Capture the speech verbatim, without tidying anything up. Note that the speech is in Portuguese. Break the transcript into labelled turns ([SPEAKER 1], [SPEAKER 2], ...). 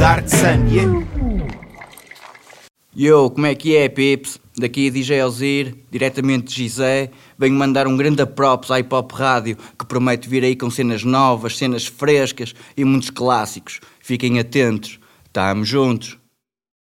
[SPEAKER 1] Dark Sun, yeah.
[SPEAKER 2] Yo, como é que é, pips? Daqui D J Ozir, diretamente de Gizé. Venho mandar um grande props à Hip Hop Rádio, que promete vir aí com cenas novas, cenas frescas e muitos clássicos. Fiquem atentos, tamo juntos.